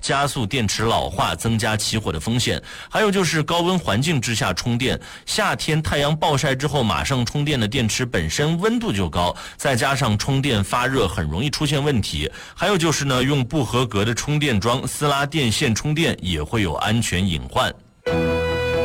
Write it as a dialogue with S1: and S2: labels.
S1: 加速电池老化，增加起火的风险。还有就是高温环境之下充电，夏天太阳暴晒之后马上充电的电池本身温度就高，再加上充电发热很容易出现问题。还有就是呢，用不合格的充电桩撕拉电线充电也会有安全隐患。